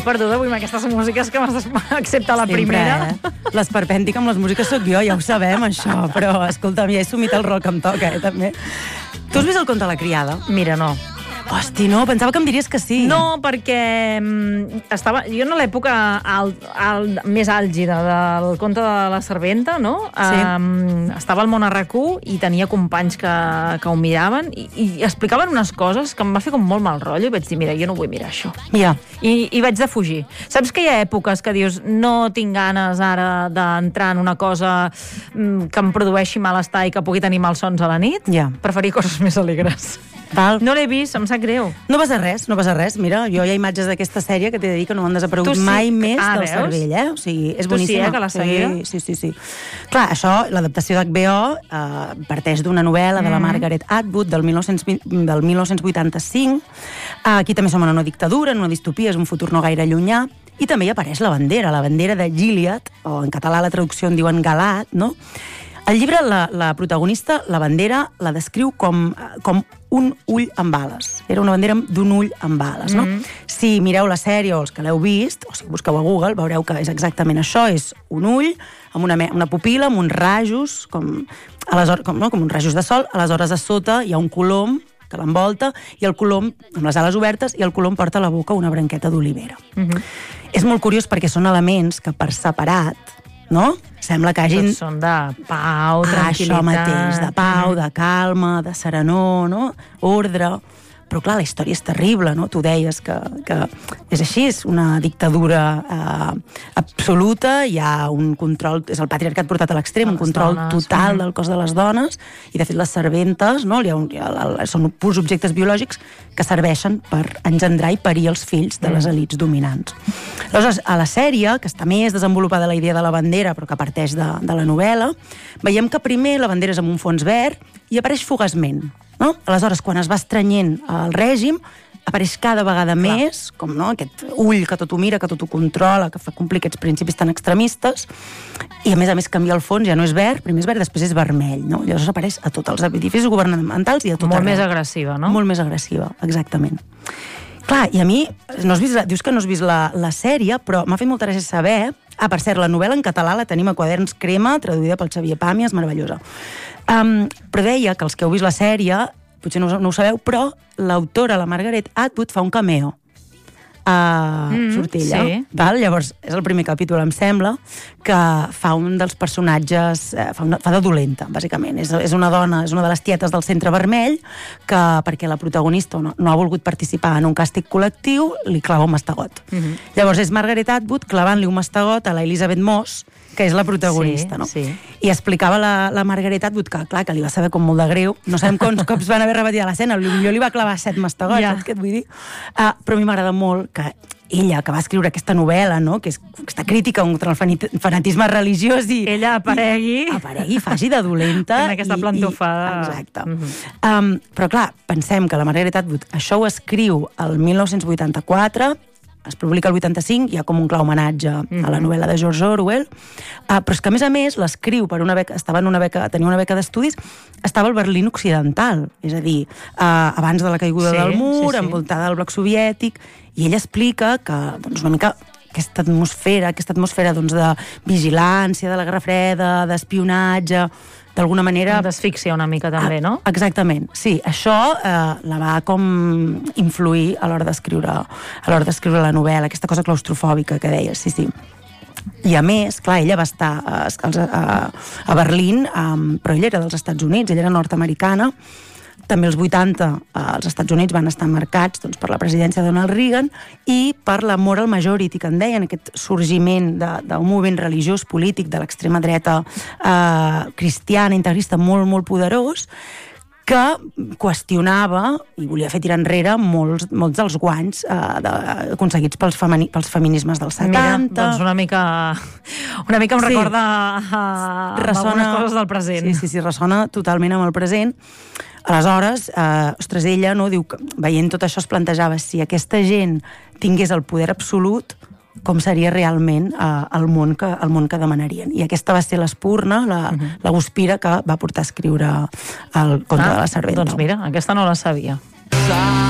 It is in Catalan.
molt perduda avui amb aquestes músiques que m'has excepte la primera. L'esperpèntic amb les músiques sóc jo, ja ho sabem, això. Però, escolta'm, ja he assumit el rol que em toca, també. Tu has vist el conte de la criada? Mira, no. Hosti, no, pensava que em diries que sí. No, perquè estava... Jo en l'època més àlgida del conte de la serventa, no? Sí. Estava al món RAC1 i tenia companys que ho miraven i explicaven unes coses que em va fer com molt mal rotllo i vaig dir, mira, jo no vull mirar això. Ja. I vaig defugir. Saps que hi ha èpoques que dius no tinc ganes ara d'entrar en una cosa que em produeixi malestar i que pugui tenir malsons a la nit? Ja. Preferir coses més alegres. Val. No l'he vist, em sap greu. No passa res. Mira, jo hi ha imatges d'aquesta sèrie que t'he de dir que no m'han desaparegut mai més del cervell, eh? O sigui, és boníssima. Tu sí, que l'has seguida? Sí. Clar, això, l'adaptació d'HBO parteix d'una novel·la de la Margaret Atwood del 1985. Aquí també som en una dictadura, en una distopia, és un futur no gaire llunyà. I també hi apareix la bandera de Gilead, o en català la traducció en diuen Galat, no? Al llibre, la protagonista, la bandera, la descriu com un ull amb bales. Era una bandera d'un ull amb bales, no? Si mireu la sèrie o els que l'heu vist, o si busqueu a Google, veureu que és exactament això, és un ull amb una pupil·la, amb uns rajos, com uns rajos de sol, aleshores a sota hi ha un colom que l'envolta, i el colom, amb les ales obertes, i el colom porta a la boca una branqueta d'olivera. És molt curiós perquè són elements que per separat, no? Sembla que hagin... Tots són de pau, tranquil·litat. Això mateix, de pau, de calma, de serenor, no? Ordre. Però, clar, la història és terrible, no? Tu deies que és així, és una dictadura absoluta, hi ha un control, és el patriarcat portat a l'extrem, un control total del cos de les dones, i, de fet, les serventes, no? Són purs objectes biològics que serveixen per engendrar i parir els fills de les elits dominants. Aleshores, a la sèrie, que està més desenvolupada la idea de la bandera, però que parteix de la novel·la, veiem que primer la bandera és amb un fons verd i apareix fugaçment. No? Aleshores, quan es va estrenyent el règim, apareix cada vegada més, com aquest ull que tot ho mira, que tot ho controla, que fa complir aquests principis tan extremistes, i a més canvia el fons, ja no és verd, primer és verd, després és vermell, no? Llavors apareix a tots els edificis governamentals i a tot arreu. Molt més agressiva, no? Molt més agressiva, exactament. Clar, i a mi, dius que no has vist la sèrie, però m'ha fet molta gràcia saber... per cert, la novel·la en català la tenim a Quaderns Crema, traduïda pel Xavier Pàmies, meravellosa. Però deia que els que heu vist la sèrie, potser no ho sabeu, però l'autora, la Margaret Atwood, fa un cameo a Sortilla. Sí. Val? Llavors, és el primer capítol, em sembla, que fa un dels personatges, fa de dolenta, bàsicament. És una dona, és una de les tietes del Centre Vermell, que perquè la protagonista no ha volgut participar en un càstig col·lectiu, li clava un mastegot. Llavors és Margaret Atwood clavant-li un mastegot a la Elizabeth Moss, que és la protagonista, no? Sí. I explicava la Margaret Atwood que, clar, que li va saber com molt de greu. No sabem quants cops van haver repetit a l'escena. Potser li va clavar 7 mastegots, saps què et vull dir? Però a mi m'agrada molt que ella, que va escriure aquesta novel·la, no? Que és aquesta crítica contra el fanatisme religiós i... Ella aparegui, faci de dolenta. En aquesta plantofada. Exacte. Però, clar, pensem que la Margaret Atwood això ho escriu el 1984, es publica el 85, hi ha com un clar homenatge a la novel·la de George Orwell, però és que, a més, l'escriu per una beca, tenia una beca d'estudis, estava al Berlín Occidental, és a dir, abans de la caiguda del mur, envoltada del bloc soviètic, i ella explica que, una mica, aquesta atmosfera de vigilància de la Guerra Freda, d'espionatge, d'alguna manera... D'asfíxia una mica també, no? Exactament, sí. Això la va com influir a l'hora d'escriure la novel·la, aquesta cosa claustrofòbica que deies, sí. I a més, clar, ella va estar a Berlín, però ella era dels Estats Units, ella era nord-americana. També els 80 als Estats Units van estar marcats per la presidència de Donald Reagan i per la moral majority, que en deien, aquest sorgiment d'un moviment religiós polític de l'extrema dreta cristiana, integrista, molt, molt poderós, que qüestionava i volia fer tirar enrere molts dels guanys aconseguits pels feminismes dels 70. Mira, doncs una mica em recorda algunes coses del present. Sí, ressona totalment amb el present. Aleshores, ella, no, diu que veient tot això es plantejava si aquesta gent tingués el poder absolut, com seria realment el món que demanarien. I aquesta va ser l'espurna, la guspira que va portar a escriure el conte de la serventa. Doncs mira, aquesta no la sabia.